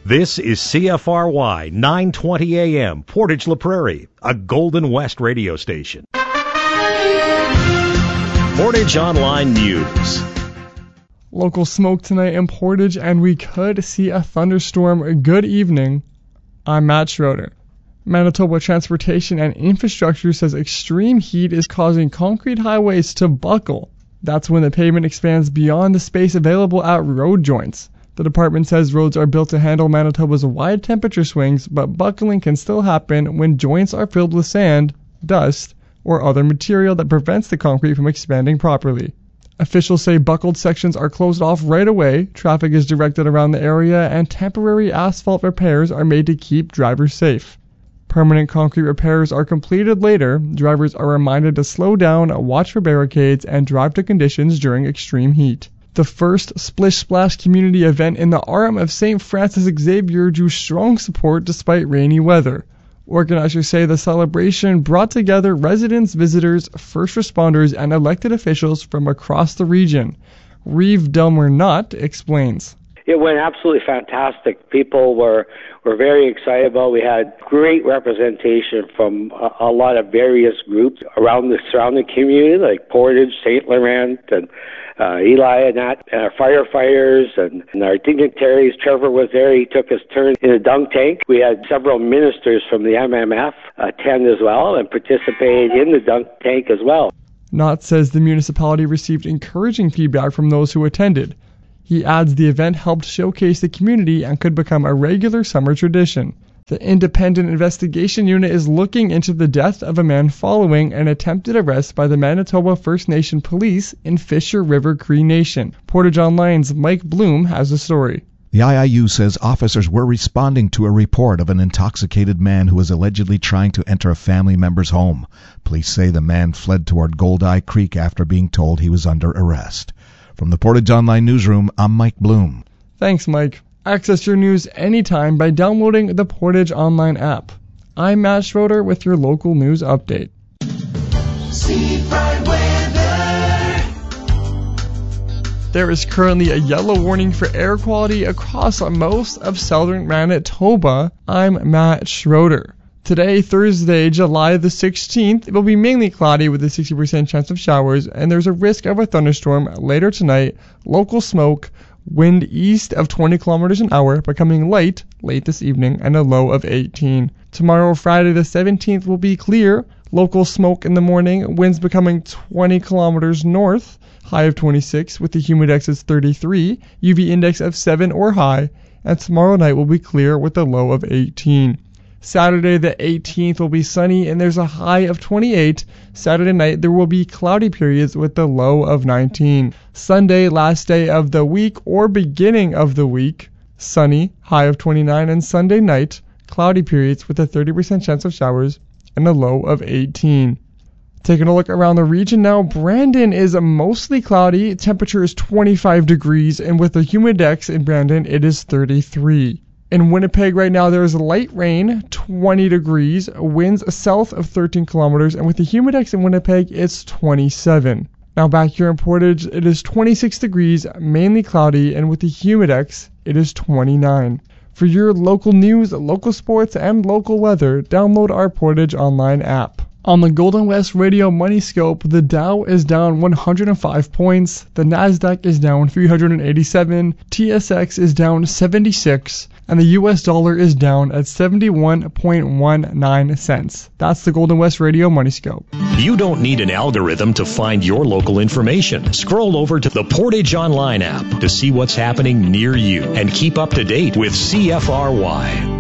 This is CFRY 920 AM, Portage La Prairie, a Golden West radio station. Portage Online News. Local smoke tonight in Portage, and we could see a thunderstorm. Good evening. I'm Matt Schroeder. Manitoba Transportation and Infrastructure says extreme heat is causing concrete highways to buckle. That's when the pavement expands beyond the space available at road joints. The department says roads are built to handle Manitoba's wide temperature swings, but buckling can still happen when joints are filled with sand, dust, or other material that prevents the concrete from expanding properly. Officials say buckled sections are closed off right away, traffic is directed around the area, and temporary asphalt repairs are made to keep drivers safe. Permanent concrete repairs are completed later. Drivers are reminded to slow down, watch for barricades, and drive to conditions during extreme heat. The first Splish Splash community event in the arm of St. Francis Xavier drew strong support despite rainy weather. Organizers say the celebration brought together residents, visitors, first responders, and elected officials from across the region. Reeve Delmer-Nutt explains. It went absolutely fantastic. People were very excited about it. We had great representation from a lot of various groups around the surrounding community, like Portage, St. Laurent, and Eli and that, and our firefighters and our dignitaries. Trevor was there. He took his turn in a dunk tank. We had several ministers from the MMF attend as well and participate in the dunk tank as well. Nutt says the municipality received encouraging feedback from those who attended. He adds the event helped showcase the community and could become a regular summer tradition. The Independent Investigation Unit is looking into the death of a man following an attempted arrest by the Manitoba First Nation Police in Fisher River Cree Nation. Portage Online's Mike Bloom has the story. The IIU says officers were responding to a report of an intoxicated man who was allegedly trying to enter a family member's home. Police say the man fled toward Goldeye Creek after being told he was under arrest. From the Portage Online Newsroom, I'm Mike Bloom. Thanks, Mike. Access your news anytime by downloading the Portage Online app. I'm Matt Schroeder with your local news update. There is currently a yellow warning for air quality across most of southern Manitoba. I'm Matt Schroeder. Today, Thursday, July the 16th, it will be mainly cloudy with a 60% chance of showers, and there's a risk of a thunderstorm later tonight. Local smoke, wind east of 20 kilometers an hour, becoming light late this evening, and a low of 18. Tomorrow, Friday the 17th, will be clear. Local smoke in the morning, winds becoming 20 kilometers north, high of 26, with the humidex as 33, UV index of 7 or high, and tomorrow night will be clear with a low of 18. Saturday the 18th will be sunny and there's a high of 28. Saturday night there will be cloudy periods with a low of 19. Sunday, last day of the week or beginning of the week, sunny, high of 29, and Sunday night, cloudy periods with a 30% chance of showers and a low of 18. Taking a look around the region now, Brandon is mostly cloudy, temperature is 25 degrees, and with the humidex in Brandon it is 33. In Winnipeg right now, there is light rain, 20 degrees, winds south of 13 kilometers, and with the humidex in Winnipeg, it's 27. Now back here in Portage, it is 26 degrees, mainly cloudy, and with the humidex, it is 29. For your local news, local sports, and local weather, download our Portage Online app. On the Golden West Radio Money Scope, the Dow is down 105 points, the Nasdaq is down 387, TSX is down 76, and the US dollar is down at 71.19 cents. That's the Golden West Radio Money Scope. You don't need an algorithm to find your local information. Scroll over to the Portage Online app to see what's happening near you and keep up to date with CFRY.